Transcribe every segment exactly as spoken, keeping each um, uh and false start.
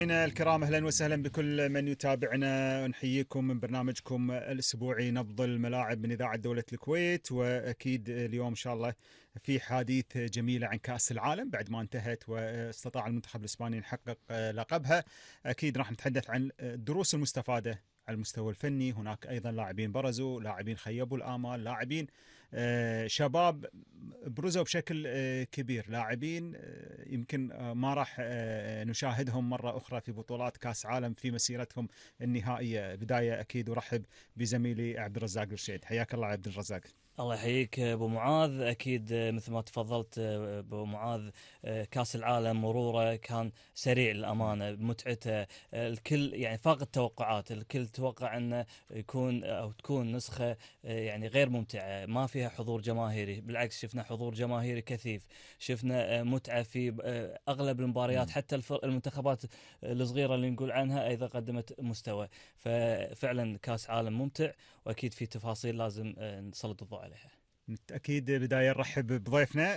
مستمعينا الكرام، اهلا وسهلا بكل من يتابعنا. نحييكم من برنامجكم الاسبوعي نبض الملاعب من اذاعه دوله الكويت. واكيد اليوم ان شاء الله في حديث جميله عن كاس العالم بعد ما انتهت واستطاع المنتخب الاسباني ان يحقق لقبها. اكيد راح نتحدث عن الدروس المستفاده على المستوى الفني. هناك ايضا لاعبين برزوا، لاعبين خيبوا الامال، لاعبين شباب برزوا بشكل كبير، لاعبين يمكن ما راح نشاهدهم مرة أخرى في بطولات كأس عالم في مسيرتهم النهائية. بداية أكيد ورحب بزميلي عبد الرزاق الرشيد. حياك الله عبد الرزاق. الله يحييك ابو معاذ. اكيد مثل ما تفضلت ابو معاذ، كاس العالم مروره كان سريع للامانه، متعته الكل يعني فاق التوقعات. الكل توقع انه يكون او تكون نسخه يعني غير ممتعه، ما فيها حضور جماهيري. بالعكس شفنا حضور جماهيري كثيف، شفنا متعه في اغلب المباريات، حتى المنتخبات الصغيره اللي نقول عنها ايضا قدمت مستوى. ففعلا كاس عالم ممتع، واكيد في تفاصيل لازم نسلط الضوء عليها. أكيد بداية نرحب بضيفنا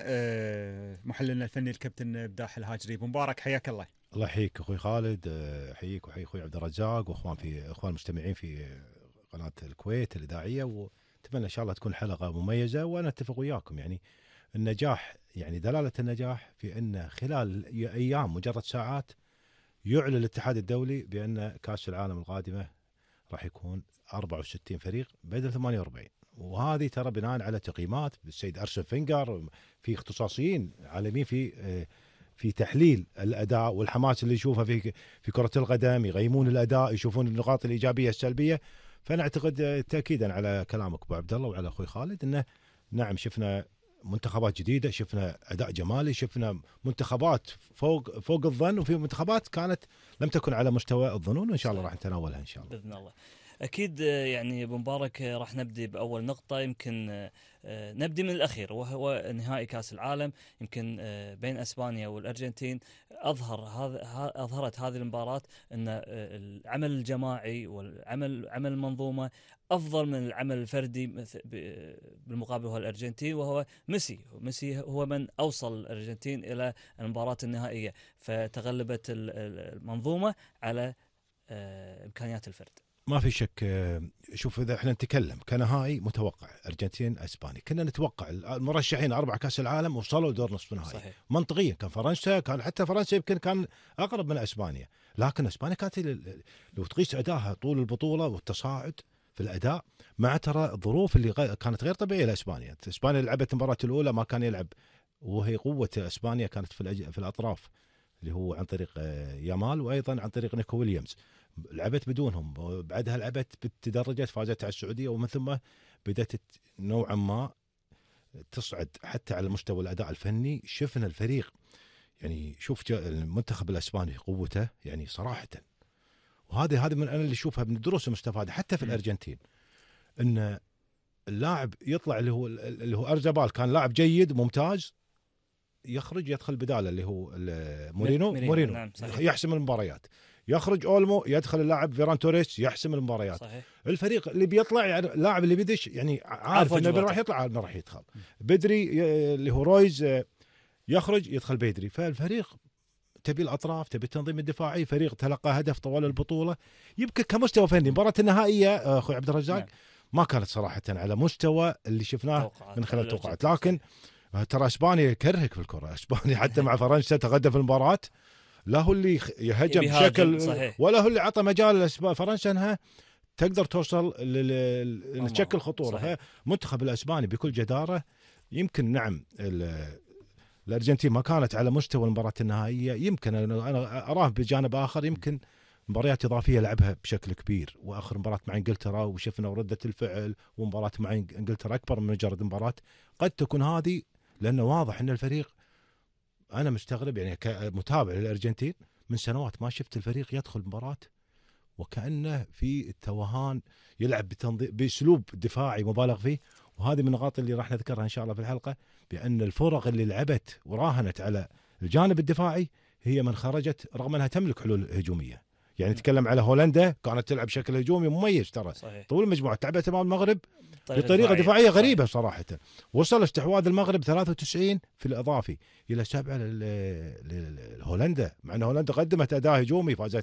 محللنا الفني الكابتن بداح الهاجري. مبارك، حياك الله. الله يحييك اخوي خالد، احييك واحيي اخوي عبد الرزاق واخوان في اخوان المستمعين في قناه الكويت الاذاعيه، واتمنى ان شاء الله تكون حلقه مميزه. وانا اتفق وياكم، يعني النجاح، يعني دلاله النجاح في ان خلال ايام مجرد ساعات يعلن الاتحاد الدولي بان كاس العالم القادمه راح يكون أربعة وستين فريق بدل ثمانية وأربعين. وهذه ترى بناء على تقييمات بالسيد أرسن فينجر، في اختصاصيين عالميين في في تحليل الاداء والحماس اللي يشوفها في في كره القدم، يقيمون الاداء، يشوفون النقاط الايجابيه السلبيه. فانا اعتقد تاكيدا على كلامك ابو عبد الله وعلى اخوي خالد انه نعم شفنا منتخبات جديده، شفنا اداء جمالي، شفنا منتخبات فوق فوق الظن، وفي منتخبات كانت لم تكن على مستوى الظنون، وان شاء الله راح نتناولها ان شاء الله باذن الله. اكيد يعني ابو مبارك راح نبدي باول نقطه، يمكن نبدي من الاخير، وهو نهائي كاس العالم يمكن بين اسبانيا والارجنتين. اظهر هذا اظهرت هذه المباراه ان العمل الجماعي والعمل عمل المنظومه افضل من العمل الفردي. بالمقابل هو الارجنتين، وهو ميسي ميسي هو من اوصل الارجنتين الى المباراه النهائيه، فتغلبت المنظومه على امكانيات الفرد. ما في شك. شوف، اذا احنا نتكلم كنهائي متوقع ارجنتين اسبانيا، كنا نتوقع المرشحين اربع كاس العالم وصلوا لدور نصف النهائي منطقيا. كان فرنسا، كان حتى فرنسا يمكن كان اقرب من اسبانيا، لكن اسبانيا كانت لو تقيس ادائها طول البطوله والتصاعد في الاداء، مع ترى الظروف اللي كانت غير طبيعيه لاسبانيا. اسبانيا لعبت المباراه الاولى ما كان يلعب، وهي قوه اسبانيا كانت في في الاطراف اللي هو عن طريق يامال، وايضا عن طريق نيكو ويليامز. لعبت بدونهم، بعدها لعبت بالتدرجات، فازت على السعوديه، ومن ثم بدات نوعا ما تصعد حتى على مستوى الاداء الفني. شفنا الفريق، يعني شوف المنتخب الاسباني قوته يعني صراحه، وهذه هذه من انا اللي اشوفها من الدروس المستفاده حتى في الارجنتين، ان اللاعب يطلع اللي هو اللي هو ارزابال كان لاعب جيد ممتاز، يخرج يدخل بداله اللي هو مورينو مورينو, مورينو نعم يحسم المباريات. يخرج اولمو يدخل اللاعب فيران توريس يحسم المباريات. صحيح. الفريق اللي بيطلع يعني اللاعب اللي بيدش يعني عارف انه راح يطلع انه راح يدخل بدري، اللي هو رويز يخرج يدخل بدري. فالفريق تبي الاطراف، تبي التنظيم الدفاعي، فريق تلقى هدف طوال البطوله. يمكن كمستوى فني مباراه النهائيه اخوي عبد الرزاق نعم. ما كانت صراحه على مستوى اللي شفناه من خلال التوقعات، لكن ترى اسبانيا كرهك في الكره. اسبانيا حتى مع فرنسا تغدى في المباراه، لا هو اللي يهجم بشكل صحيح. ولا هو اللي عطى مجال فرنسا انها تقدر توصل لتشكل خطوره. منتخب الاسباني بكل جداره، يمكن نعم الارجنتين ما كانت على مستوى المباراه النهائيه، يمكن انا اراه بجانب اخر، يمكن مباريات اضافيه لعبها بشكل كبير، واخر مباراه مع انجلترا وشفنا رده الفعل، ومباراه مع انجلترا اكبر من مجرد مباراه. قد تكون هذه لانه واضح ان الفريق، انا مستغرب يعني كمتابع للارجنتين من سنوات ما شفت الفريق يدخل مباراه وكانه في التوهان، يلعب بتنظيم باسلوب دفاعي مبالغ فيه. وهذه من النقاط اللي راح نذكرها ان شاء الله في الحلقه، بان الفرق اللي لعبت وراهنت على الجانب الدفاعي هي من خرجت رغم انها تملك حلول هجوميه. يعني نتكلم على هولندا كانت تلعب بشكل هجومي مميز ترى صحيح. طول المجموعه لعبت امام المغرب طريقة بطريقه دفاعية. دفاعيه غريبه صحيح. صراحه. وصل استحواذ المغرب ثلاثة وتسعين في الاضافي الى سبعة لهولندا، مع ان هولندا قدمت اداء هجومي، فازت